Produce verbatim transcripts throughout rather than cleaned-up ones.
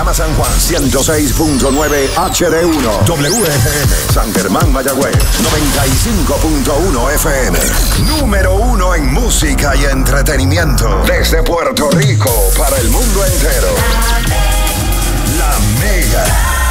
Guayama, San Juan, ciento seis punto nueve H D uno, W F M, San Germán, Mayagüez, noventa y cinco punto uno F M. Número uno en música y entretenimiento. Desde Puerto Rico para el mundo entero. La Mega.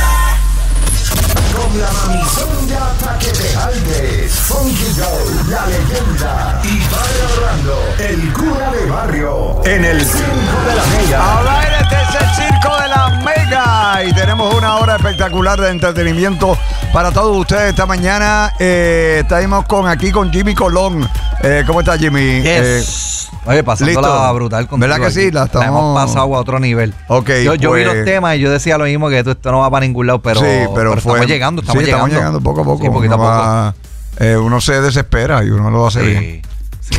Con la mamizón de Ataque de Alves, Funky Joe, la leyenda, y Padre Orlando, el cura de barrio, en el Circo de la Mega. All right, este es el Circo de la Mega y tenemos una hora espectacular de entretenimiento para todos ustedes esta mañana. Eh, estamos con, aquí con Jimmy Colón. Eh, ¿Cómo está, Jimmy? Yes. Eh, Oye, pasándola brutal contigo. ¿Verdad que sí? La, estamos... la hemos pasado a otro nivel. Okay, yo, yo pues... vi los temas y yo decía lo mismo, que esto, esto no va para ningún lado, pero, sí, pero, pero fue... estamos llegando, estamos sí, llegando. estamos llegando poco a poco. Sí, poquito uno, a poco. Va, eh, uno se desespera y uno lo hace sí, bien. Sí,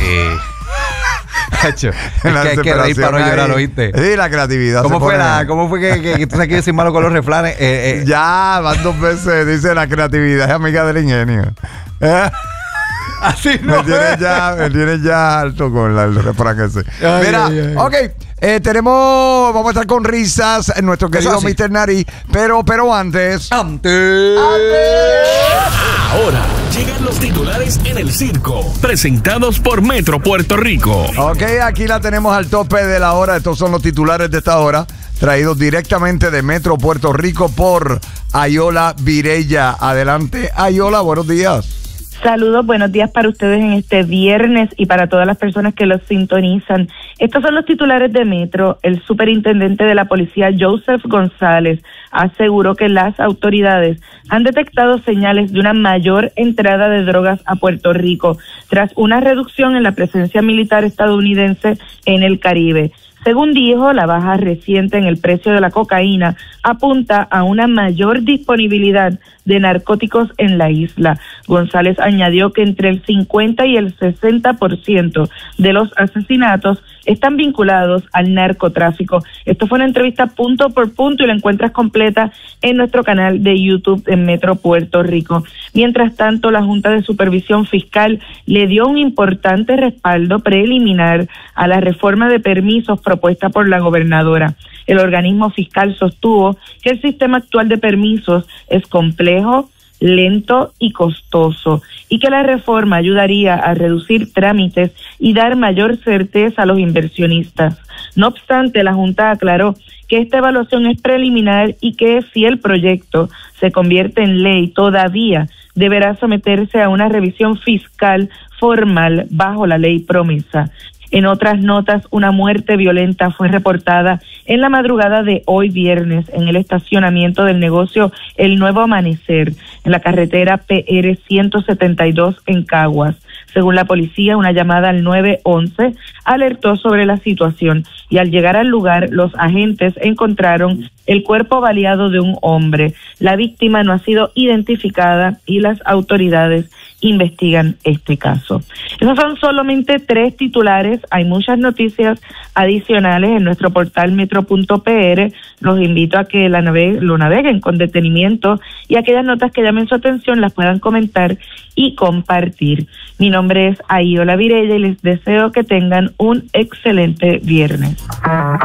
Hecho, es que hay que reír para no llorar, ¿oíste? Sí, la creatividad. ¿Cómo fue, pone... la, ¿Cómo fue que, que, que tú sabes que yo soy malo con los refranes? Eh, eh. Ya, van dos veces, dice la creatividad es amiga del ingenio. ¿Eh? Así no. Me tienes ya, me tienes ya alto con la, el refrán ese. Ay, Mira, ay, ay. ok, eh, tenemos, vamos a estar con risas en nuestro querido mister Nari, pero, pero antes. Antes. Ahora llegan los titulares en el circo, presentados por Metro Puerto Rico. Ok, aquí la tenemos al tope de la hora. Estos son los titulares de esta hora, traídos directamente de Metro Puerto Rico por Ayola Virella. Adelante, Ayola, buenos días. Saludos, buenos días para ustedes en este viernes y para todas las personas que los sintonizan. Estos son los titulares de Metro. El superintendente de la policía, Joseph González, aseguró que las autoridades han detectado señales de una mayor entrada de drogas a Puerto Rico tras una reducción en la presencia militar estadounidense en el Caribe. Según dijo, la baja reciente en el precio de la cocaína apunta a una mayor disponibilidad de narcóticos en la isla. González añadió que entre el cincuenta y el sesenta por ciento de los asesinatos están vinculados al narcotráfico. Esto fue una entrevista punto por punto y la encuentras completa en nuestro canal de YouTube en Metro Puerto Rico. Mientras tanto, la Junta de Supervisión Fiscal le dio un importante respaldo preliminar a la reforma de permisos propuesta por la gobernadora. El organismo fiscal sostuvo que el sistema actual de permisos es complejo, lento y costoso, y que la reforma ayudaría a reducir trámites y dar mayor certeza a los inversionistas. No obstante, la Junta aclaró que esta evaluación es preliminar y que si el proyecto se convierte en ley, todavía deberá someterse a una revisión fiscal formal bajo la ley promesa. En otras notas, una muerte violenta fue reportada en la madrugada de hoy viernes en el estacionamiento del negocio El Nuevo Amanecer, en la carretera P R ciento setenta y dos en Caguas. Según la policía, una llamada al nueve once alertó sobre la situación y al llegar al lugar, los agentes encontraron el cuerpo baleado de un hombre. La víctima no ha sido identificada y las autoridades investigan este caso. Esos son solamente tres titulares. Hay muchas noticias adicionales en nuestro portal metro punto p r. Los invito a que la nave- lo naveguen con detenimiento y aquellas notas que llamen su atención las puedan comentar y compartir. Mi nombre es Ayola Virella y les deseo que tengan un excelente viernes.